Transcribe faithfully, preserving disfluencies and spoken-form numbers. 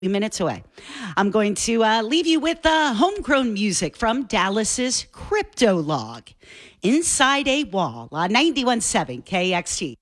minutes away. I'm going to uh, leave you with uh, homegrown music from Dallas's Crypto Log, Inside a Wall on ninety-one point seven K X T.